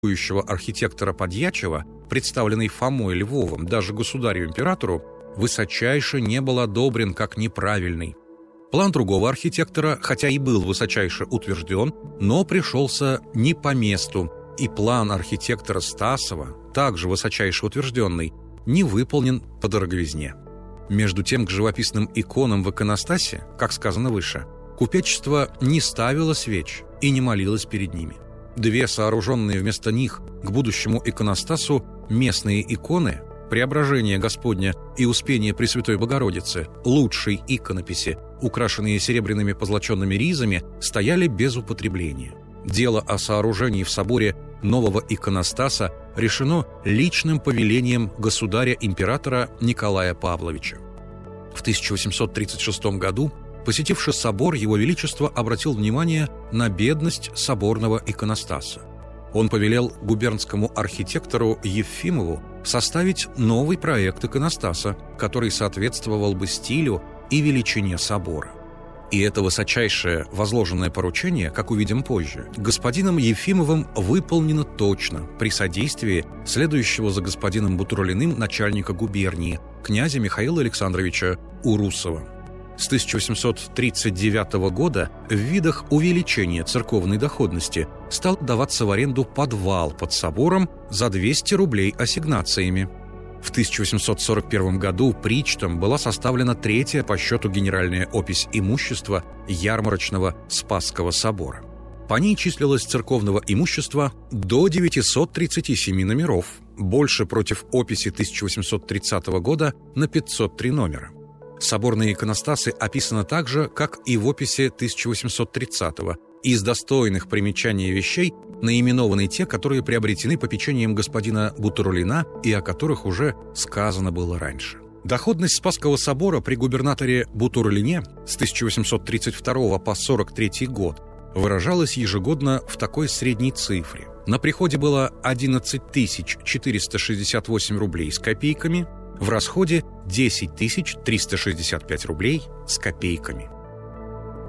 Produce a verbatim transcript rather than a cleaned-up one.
будущего архитектора Подьячева, представленный Фомой Львовым даже государю-императору, высочайше не был одобрен как неправильный. План другого архитектора, хотя и был высочайше утвержден, но пришелся не по месту, и план архитектора Стасова, также высочайше утвержденный, не выполнен по дороговизне. Между тем, к живописным иконам в иконостасе, как сказано выше, купечество не ставило свеч и не молилось перед ними. Две сооруженные вместо них к будущему иконостасу местные иконы «Преображение Господня» и «Успение Пресвятой Богородицы» лучшей иконописи, украшенные серебряными позлоченными ризами, стояли без употребления. Дело о сооружении в соборе нового иконостаса решено личным повелением государя-императора Николая Павловича. В тысяча восемьсот тридцать шестом году, посетивший собор, Его Величество обратил внимание на бедность соборного иконостаса. Он повелел губернскому архитектору Ефимову составить новый проект иконостаса, который соответствовал бы стилю и величине собора. И это высочайшее возложенное поручение, как увидим позже, господином Ефимовым выполнено точно при содействии следующего за господином Бутурлиным начальника губернии, князя Михаила Александровича Урусова. С тысяча восемьсот тридцать девятого года в видах увеличения церковной доходности стал даваться в аренду подвал под собором за двести рублей ассигнациями. В тысяча восемьсот сорок первом году причтом была составлена третья по счету генеральная опись имущества ярмарочного Спасского собора. По ней числилось церковного имущества до девятисот тридцати семи номеров, больше против описи тысяча восемьсот тридцатого года на пятьсот три номера. Соборные иконостасы описаны так же, как и в описи тысяча восемьсот тридцатого. Из достойных примечания вещей наименованы те, которые приобретены попечением господина Бутурлина и о которых уже сказано было раньше. Доходность Спасского собора при губернаторе Бутурлине с тысяча восемьсот тридцать второго по сорок третий год выражалась ежегодно в такой средней цифре. На приходе было одиннадцать тысяч четыреста шестьдесят восемь рублей с копейками, в расходе десять тысяч триста шестьдесят пять рублей с копейками.